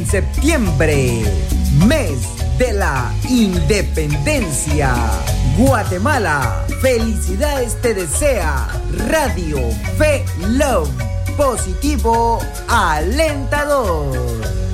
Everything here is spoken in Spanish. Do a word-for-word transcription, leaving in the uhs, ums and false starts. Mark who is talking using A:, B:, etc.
A: en septiembre, mes de la independencia. Guatemala, felicidades te desea Radio Fe Love, positivo alentador.